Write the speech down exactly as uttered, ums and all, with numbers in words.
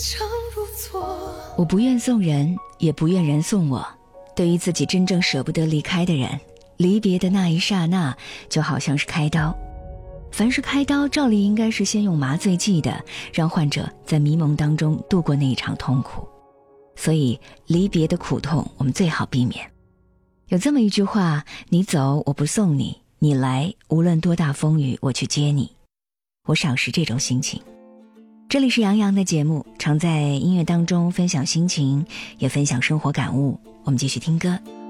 我不愿送人，也不愿人送我。对于自己真正舍不得离开的人，离别的那一刹那就好像是开刀。凡是开刀，照理应该是先用麻醉剂的，让患者在迷蒙当中度过那一场痛苦。所以离别的苦痛我们最好避免。有这么一句话，你走我不送你，你来无论多大风雨我去接你。我赏识这种心情。这里是杨洋的节目，常在音乐当中分享心情，也分享生活感悟。我们继续听歌。